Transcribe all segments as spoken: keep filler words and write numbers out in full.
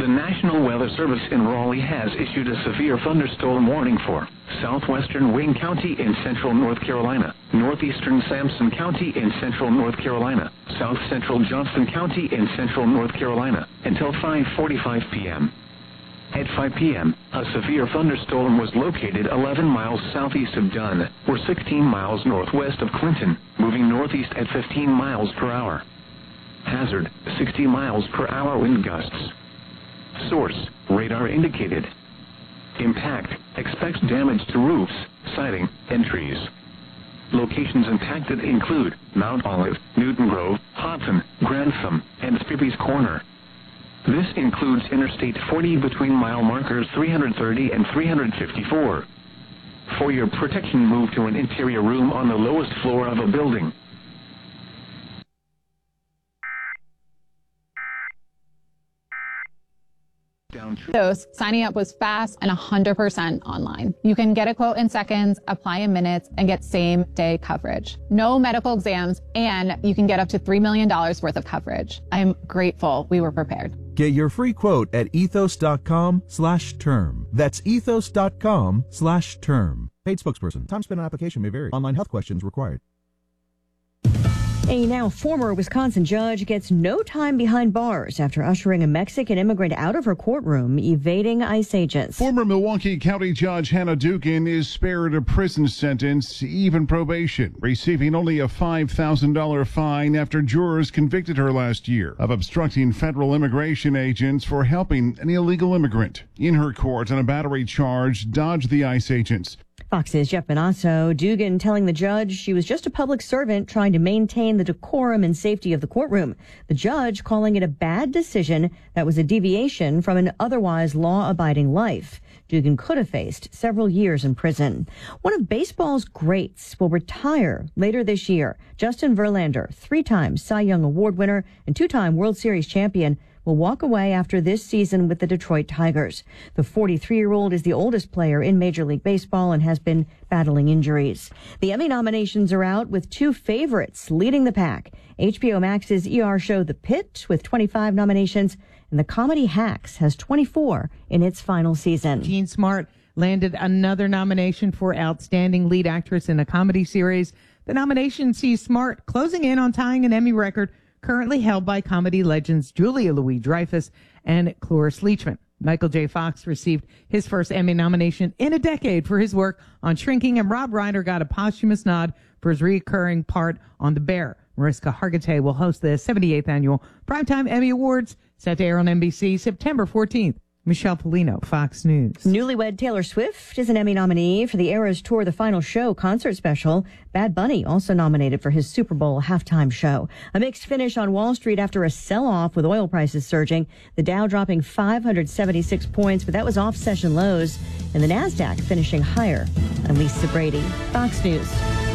The National Weather Service in Raleigh has issued a severe thunderstorm warning for southwestern Wayne County in central North Carolina, northeastern Sampson County in central North Carolina, south central Johnston County in central North Carolina, until five forty-five p.m. At five p.m., a severe thunderstorm was located eleven miles southeast of Dunn, or sixteen miles northwest of Clinton, moving northeast at fifteen miles per hour. Hazard, sixty miles per hour wind gusts. Source, radar indicated. Impact, expects damage to roofs, siding, and trees. Locations impacted include Mount Olive, Newton Grove, Hudson, Grantham, and Spivey's Corner. This includes Interstate forty between mile markers three thirty and three fifty-four. For your protection, move to an interior room on the lowest floor of a building. Dose, signing up was fast and one hundred percent online. You can get a quote in seconds, apply in minutes, and get same-day coverage. No medical exams, and you can get up to three million dollars worth of coverage. I'm grateful we were prepared. Get your free quote at ethos.com slash term. That's ethos.com slash term. Paid spokesperson. Time spent on application may vary. Online health questions required. A now former Wisconsin judge gets no time behind bars after ushering a Mexican immigrant out of her courtroom, evading ICE agents. Former Milwaukee County Judge Hannah Dugan is spared a prison sentence, even probation, receiving only a five thousand dollars fine after jurors convicted her last year of obstructing federal immigration agents for helping an illegal immigrant. In her court on a battery charge, dodged the ICE agents. Fox's Jeff Benasso, Dugan telling the judge she was just a public servant trying to maintain the decorum and safety of the courtroom. The judge calling it a bad decision that was a deviation from an otherwise law-abiding life. Dugan could have faced several years in prison. One of baseball's greats will retire later this year. Justin Verlander, three-time Cy Young Award winner and two-time World Series champion, will walk away after this season with the Detroit Tigers. The forty-three-year-old is the oldest player in Major League Baseball and has been battling injuries. The Emmy nominations are out with two favorites leading the pack. H B O Max's E R show The Pit with twenty-five nominations, and the comedy Hacks has twenty-four in its final season. Jean Smart landed another nomination for Outstanding Lead Actress in a Comedy Series. The nomination sees Smart closing in on tying an Emmy record currently held by comedy legends Julia Louis-Dreyfus and Cloris Leachman. Michael J. Fox received his first Emmy nomination in a decade for his work on Shrinking, and Rob Reiner got a posthumous nod for his recurring part on The Bear. Mariska Hargitay will host the seventy-eighth Annual Primetime Emmy Awards, set to air on N B C September fourteenth. Michelle Polino, Fox News. Newlywed Taylor Swift is an Emmy nominee for the Eras Tour The Final Show concert special. Bad Bunny also nominated for his Super Bowl halftime show. A mixed finish on Wall Street after a sell-off with oil prices surging. The Dow dropping five hundred seventy-six points, but that was off session lows. And the NASDAQ finishing higher. I'm Lisa Brady, Fox News.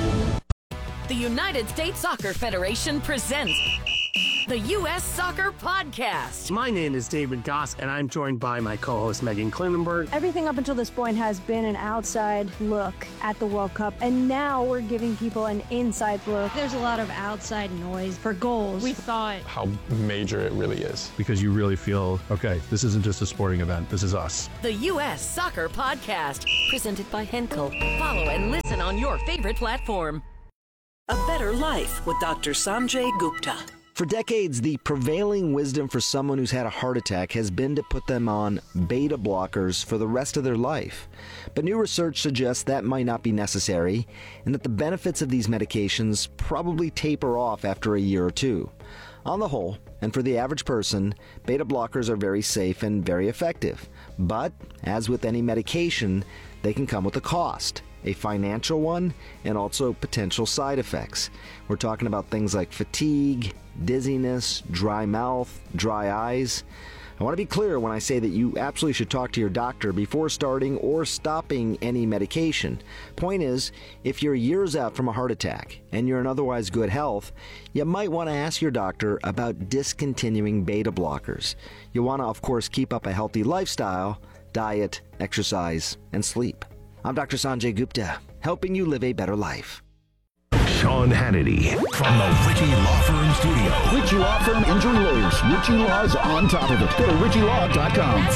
The United States Soccer Federation presents the U S Soccer Podcast. My name is David Goss, and I'm joined by my co-host Megan Klinenberg. Everything up until this point has been an outside look at the World Cup, and now we're giving people an inside look. There's a lot of outside noise for goals. We thought how major it really is. Because you really feel, okay, this isn't just a sporting event, this is us. The U S Soccer Podcast, presented by Henkel. Follow and listen on your favorite platform. A Better Life with Doctor Sanjay Gupta. For decades, the prevailing wisdom for someone who's had a heart attack has been to put them on beta blockers for the rest of their life. But new research suggests that might not be necessary, and that the benefits of these medications probably taper off after a year or two. On the whole, and for the average person, beta blockers are very safe and very effective. But, as with any medication, they can come with a cost. A financial one, and also potential side effects. We're talking about things like fatigue, dizziness, dry mouth, dry eyes. I want to be clear when I say that you absolutely should talk to your doctor before starting or stopping any medication. Point is, if you're years out from a heart attack and you're in otherwise good health, you might want to ask your doctor about discontinuing beta blockers. You want to, of course, keep up a healthy lifestyle, diet, exercise, and sleep. I'm Doctor Sanjay Gupta, helping you live a better life. Sean Hannity from the Ritchie Law Firm Studio. Ritchie Law Firm Injury Lawyers. Ritchie Law's on top of it. Go to ritchie law dot com.